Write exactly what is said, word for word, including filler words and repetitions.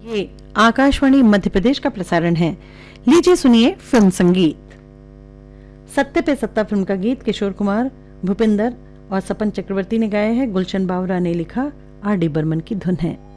ये आकाशवाणी मध्य प्रदेश का प्रसारण है। लीजिए सुनिए फिल्म संगीत। सत्ते पे सत्ता फिल्म का गीत किशोर कुमार, भूपिंदर और सपन चक्रवर्ती ने गाया है। गुलशन बावरा ने लिखा, आर डी बर्मन की धुन है।